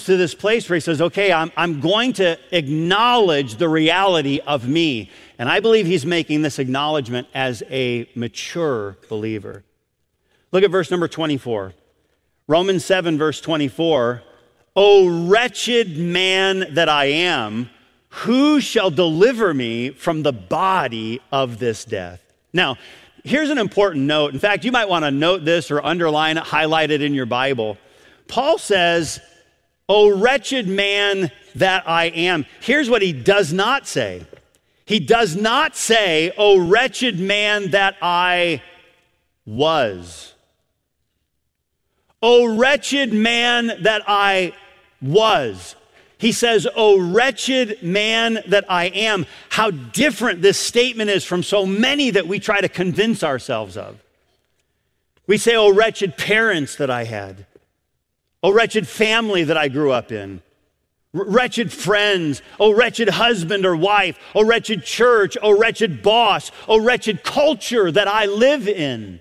to this place where he says, okay, I'm going to acknowledge the reality of me. And I believe he's making this acknowledgement as a mature believer. Look at verse number 24. Romans 7, verse 24. O wretched man that I am, who shall deliver me from the body of this death? Now, here's an important note. In fact, you might want to note this or underline it, highlight it in your Bible. Paul says, O wretched man that I am. Here's what he does not say. He does not say, O wretched man that I was. O wretched man that I was. He says, O wretched man that I am. How different this statement is from so many that we try to convince ourselves of. We say, O wretched parents that I had. O wretched family that I grew up in. Wretched friends. O wretched husband or wife. O wretched church. O wretched boss. O wretched culture that I live in.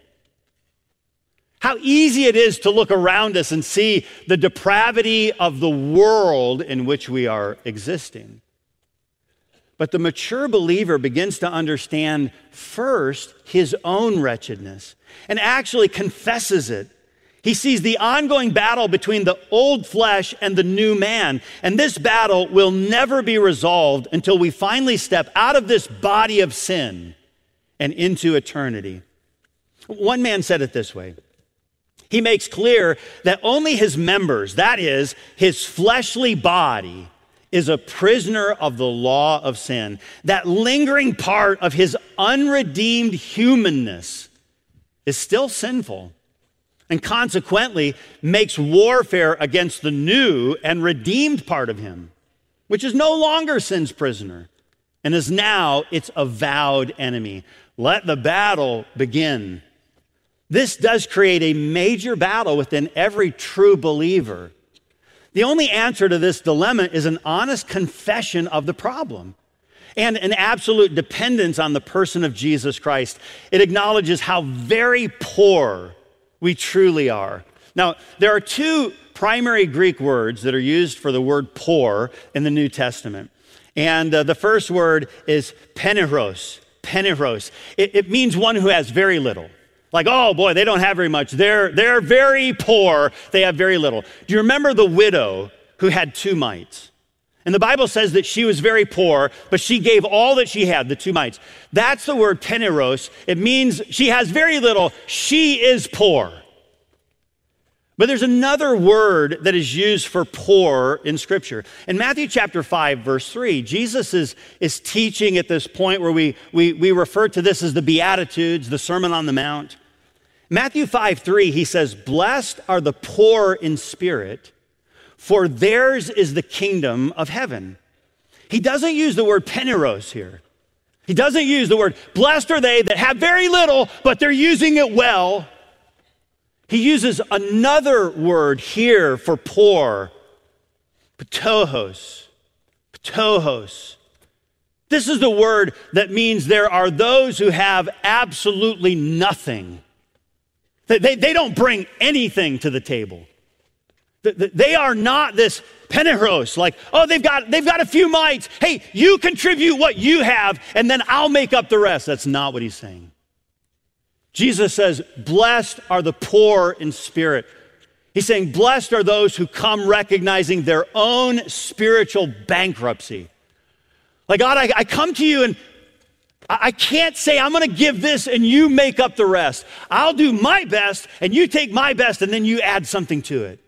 How easy it is to look around us and see the depravity of the world in which we are existing. But the mature believer begins to understand first his own wretchedness and actually confesses it. He sees the ongoing battle between the old flesh and the new man. And this battle will never be resolved until we finally step out of this body of sin and into eternity. One man said it this way. He makes clear that only his members, that is, his fleshly body, is a prisoner of the law of sin. That lingering part of his unredeemed humanness is still sinful and consequently makes warfare against the new and redeemed part of him, which is no longer sin's prisoner and is now its avowed enemy. Let the battle begin. This does create a major battle within every true believer. The only answer to this dilemma is an honest confession of the problem and an absolute dependence on the person of Jesus Christ. It acknowledges how very poor we truly are. Now, there are two primary Greek words that are used for the word poor in the New Testament. And the first word is peneros. Peneros. It means one who has very little. Like, oh boy, they don't have very much. They're very poor. They have very little. Do you remember the widow who had 2 mites? And the Bible says that she was very poor, but she gave all that she had, the 2 mites. That's the word peneros. It means she has very little. She is poor. But there's another word that is used for poor in Scripture. In Matthew chapter 5, verse 3, Jesus is teaching at this point where we refer to this as the Beatitudes, the Sermon on the Mount. Matthew 5:3, he says, blessed are the poor in spirit, for theirs is the kingdom of heaven. He doesn't use the word peneros here. He doesn't use the word, blessed are they that have very little, but they're using it well. He uses another word here for poor, ptohos. Ptohos. This is the word that means there are those who have absolutely nothing. They don't bring anything to the table. They are not this peneros, like, oh, they've got a few mites. Hey, you contribute what you have, and then I'll make up the rest. That's not what he's saying. Jesus says, blessed are the poor in spirit. He's saying, blessed are those who come recognizing their own spiritual bankruptcy. Like, God, I come to you and I can't say I'm going to give this and you make up the rest. I'll do my best and you take my best and then you add something to it.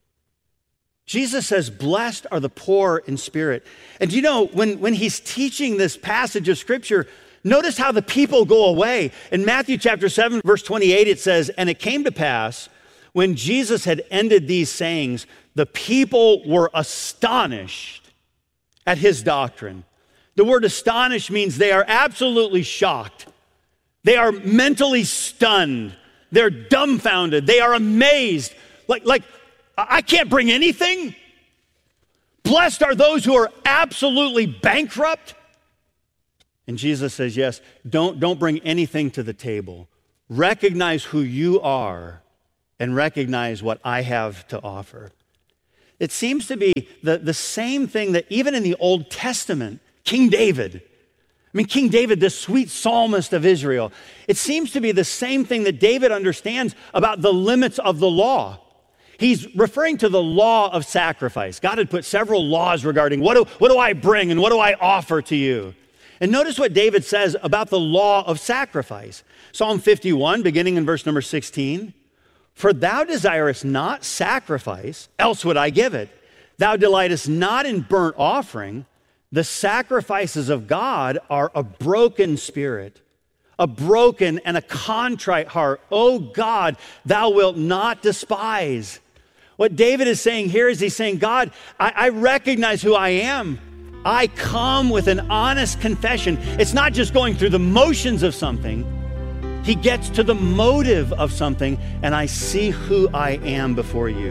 Jesus says, blessed are the poor in spirit. And you know, when he's teaching this passage of Scripture, notice how the people go away. In Matthew chapter 7, verse 28, it says, and it came to pass when Jesus had ended these sayings, the people were astonished at his doctrine. The word astonished means they are absolutely shocked. They are mentally stunned. They're dumbfounded. They are amazed. Like I can't bring anything? Blessed are those who are absolutely bankrupt. And Jesus says, yes, don't bring anything to the table. Recognize who you are and recognize what I have to offer. It seems to be the same thing that even in the Old Testament, King David, this sweet psalmist of Israel, it seems to be the same thing that David understands about the limits of the law. He's referring to the law of sacrifice. God had put several laws regarding what do I bring and what do I offer to you? And notice what David says about the law of sacrifice. Psalm 51, beginning in verse number 16. For thou desirest not sacrifice, else would I give it. Thou delightest not in burnt offering. The sacrifices of God are a broken spirit, a broken and a contrite heart. O God, thou wilt not despise. What David is saying here is he's saying, God, I recognize who I am. I come with an honest confession. It's not just going through the motions of something. He gets to the motive of something, and I see who I am before you.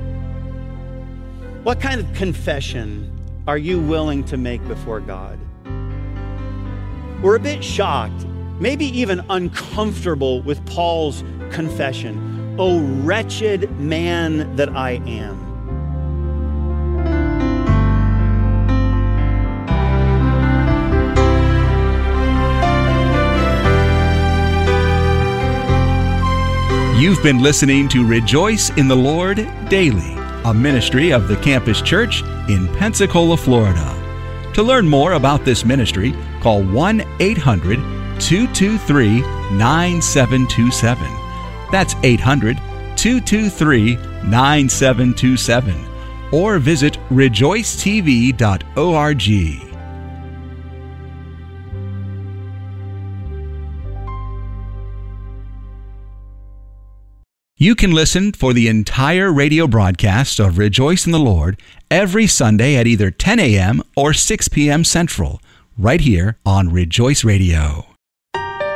What kind of confession are you willing to make before God? We're a bit shocked, maybe even uncomfortable with Paul's confession. O wretched man that I am. You've been listening to Rejoice in the Lord Daily, a ministry of the Campus Church in Pensacola, Florida. To learn more about this ministry, call 1-800-223-9727. That's 800-223-9727. Or visit rejoicetv.org. You can listen for the entire radio broadcast of Rejoice in the Lord every Sunday at either 10 a.m. or 6 p.m. Central, right here on Rejoice Radio.